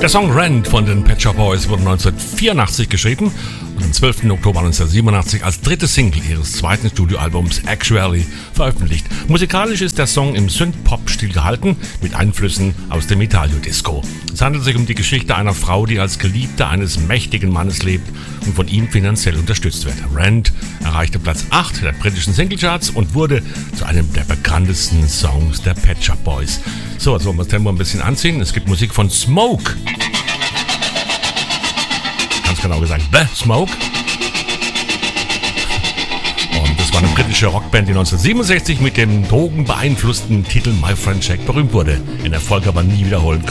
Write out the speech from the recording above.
Der Song Rent von den Pet Shop Boys wurde 1984 geschrieben und am 12. Oktober 1987 als dritte Single ihres zweiten Studioalbums Actually veröffentlicht. Musikalisch ist der Song im Synth-Pop-Stil gehalten, mit Einflüssen aus dem Italio-Disco. Es handelt sich um die Geschichte einer Frau, die als Geliebte eines mächtigen Mannes lebt und von ihm finanziell unterstützt wird. Rent erreichte Platz 8 der britischen Singlecharts und wurde zu einem der bekanntesten Songs der Pet Shop Boys. So, jetzt wollen wir das Tempo ein bisschen anziehen. Es gibt Musik von Smoke. Ganz genau gesagt, The Smoke. Und das war eine britische Rockband, die 1967 mit dem drogenbeeinflussten Titel My Friend Jack berühmt wurde. In Erfolg aber nie wiederholen